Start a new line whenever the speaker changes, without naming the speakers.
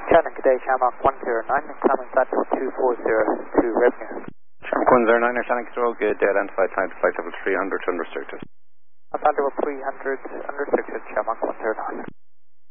Shannon, good day, Shamrock 109, incoming flight 2402 revenue.
Shamrock 109, Shannon Control, good day, identified time to flight level 300 unrestricted.
Flight level 300 unrestricted, Shamrock 109.